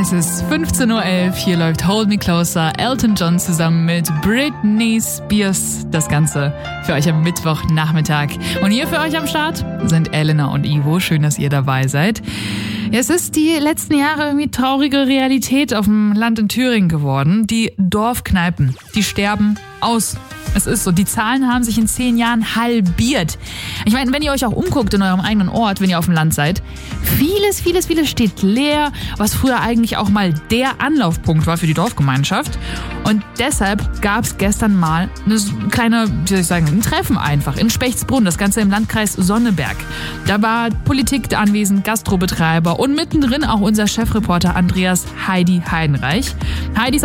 Es ist 15.11 Uhr, hier läuft Hold Me Closer, Elton John zusammen mit Britney Spears. Das Ganze für euch am Mittwochnachmittag. Und hier für euch am Start sind Elena und Ivo. Schön, dass ihr dabei seid. Es ist die letzten Jahre irgendwie traurige Realität auf dem Land in Thüringen geworden. Die Dorfkneipen, die sterben aus. Es ist so, die Zahlen haben sich in 10 Jahren halbiert. Ich meine, wenn ihr euch auch umguckt in eurem eigenen Ort, wenn ihr auf dem Land seid, vieles steht leer, was früher eigentlich auch mal der Anlaufpunkt war für die Dorfgemeinschaft. Und deshalb gab es gestern mal eine kleine, ein Treffen einfach in Spechtsbrunn, das Ganze im Landkreis Sonneberg. Da war Politik anwesend, Gastrobetreiber und mittendrin auch unser Chefreporter Andreas Heidi Heidenreich. Heidi